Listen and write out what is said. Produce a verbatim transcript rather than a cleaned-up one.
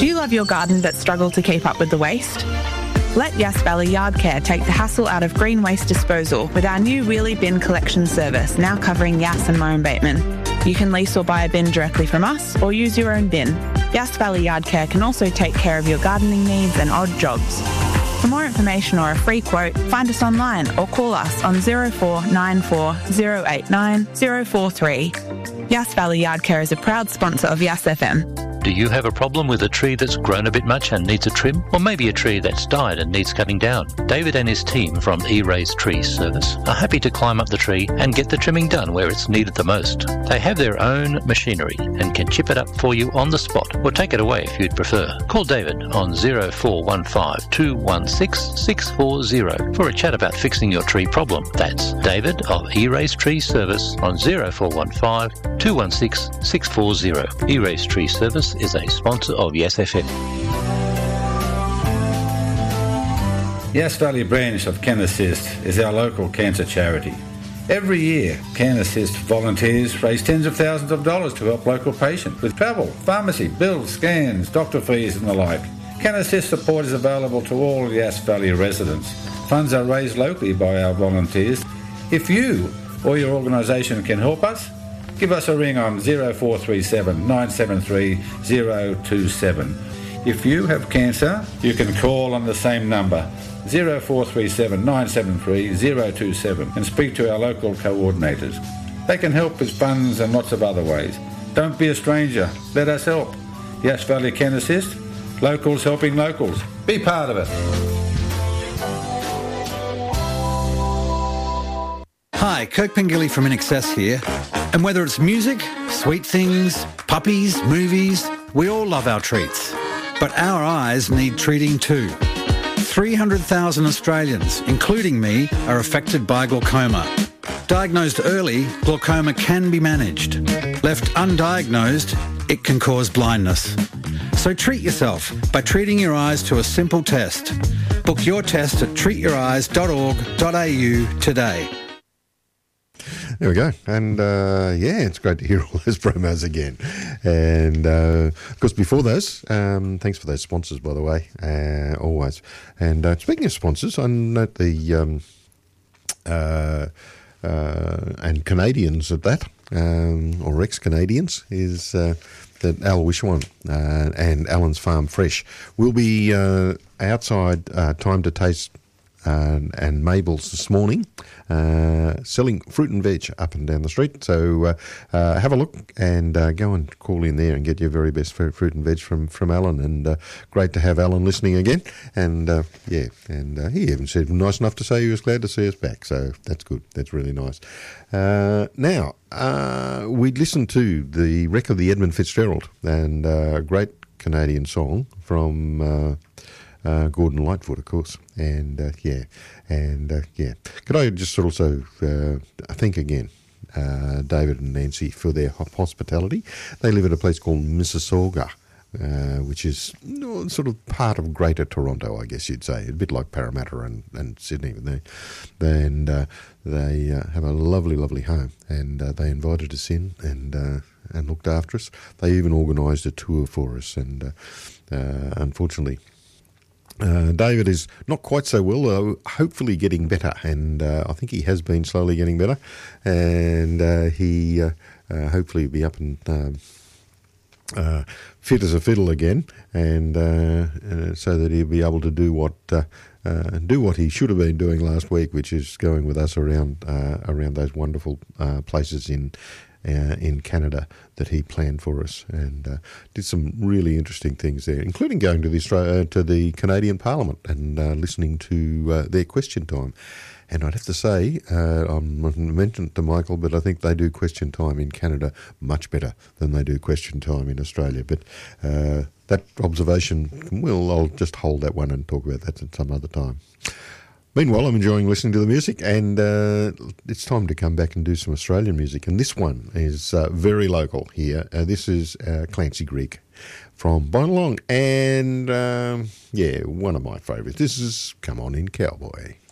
Do you love your garden but struggle to keep up with the waste? Let Yass Valley Yard Care take the hassle out of green waste disposal with our new wheelie bin collection service now covering Yass and Murrum Bateman. You can lease or buy a bin directly from us or use your own bin. Yass Valley Yard Care can also take care of your gardening needs and odd jobs. For more information or a free quote, find us online or call us on zero four nine four zero eight nine zero four three. Yass Valley Yard Care is a proud sponsor of Yass F M. Do you have a problem with a tree that's grown a bit much and needs a trim? Or maybe a tree that's died and needs cutting down? David and his team from E-Rays Tree Service are happy to climb up the tree and get the trimming done where it's needed the most. They have their own machinery and can chip it up for you on the spot or take it away if you'd prefer. Call David on zero four one five two one six six four zero for a chat about fixing your tree problem. That's David of E-Rays Tree Service on zero four one five two one six six four zero. E-Rays Tree Service is a sponsor of Yass F M. Yass Valley branch of Can Assist is our local cancer charity. Every year, Can Assist volunteers raise tens of thousands of dollars to help local patients with travel, pharmacy, bills, scans, doctor fees and the like. Can Assist support is available to all Yass Valley residents. Funds are raised locally by our volunteers. If you or your organisation can help us, give us a ring on zero four three seven nine seven three zero two seven. If you have cancer, you can call on the same number, zero four three seven nine seven three zero two seven, and speak to our local coordinators. They can help with funds and lots of other ways. Don't be a stranger. Let us help. Yass Valley Can Assist. Locals helping locals. Be part of it. Hi, Kirk Pengilly from In Excess here. And whether it's music, sweet things, puppies, movies, we all love our treats. But our eyes need treating too. three hundred thousand Australians, including me, are affected by glaucoma. Diagnosed early, glaucoma can be managed. Left undiagnosed, it can cause blindness. So treat yourself by treating your eyes to a simple test. Book your test at treat your eyes dot org dot a u today. There we go. And, uh, yeah, it's great to hear all those promos again. And, uh, of course, before those, um, thanks for those sponsors, by the way, uh, always. And uh, speaking of sponsors, I note the, um, uh, uh, and Canadians at that, um, or ex-Canadians, is uh, that Al Wishwan uh, and Alan's Farm Fresh will be uh, outside uh, Time to Taste Uh, and Mabel's this morning, uh, selling fruit and veg up and down the street. So uh, uh, have a look and uh, go and call in there and get your very best fruit and veg from, from Alan. And uh, great to have Alan listening again. And uh, yeah, and uh, he even said nice enough to say he was glad to see us back. So that's good. That's really nice. Uh, now, uh, we'd listened to the wreck of the Edmund Fitzgerald and a uh, great Canadian song from... Uh, Uh, Gordon Lightfoot, of course, and uh, yeah, and uh, yeah. Could I just also uh, thank again uh, David and Nancy for their hospitality? They live at a place called Mississauga, uh, which is you know, sort of part of Greater Toronto, I guess you'd say, a bit like Parramatta and, and Sydney. They, and uh, they uh, have a lovely, lovely home, and uh, they invited us in and uh, and looked after us. They even organised a tour for us, and uh, uh, unfortunately. Uh, David is not quite so well, though hopefully getting better, and uh, I think he has been slowly getting better, and uh, he uh, uh, hopefully will be up and um, uh, fit as a fiddle again, and uh, uh, so that he'll be able to do what uh, uh, do what he should have been doing last week, which is going with us around uh, around those wonderful uh, places in. Uh, in Canada that he planned for us, and uh, did some really interesting things there, including going to the Australia, uh, to the Canadian Parliament and uh, listening to uh, their question time. And I'd have to say, uh, I mentioned it to Michael, but I think they do question time in Canada much better than they do question time in Australia. But uh, that observation, well, I'll just hold that one and talk about that at some other time. Meanwhile, I'm enjoying listening to the music, and uh, it's time to come back and do some Australian music. And this one is uh, very local here. Uh, this is uh, Clancy Greig from Bonnelong, and um, yeah, one of my favourites. This is Come On In Cowboy.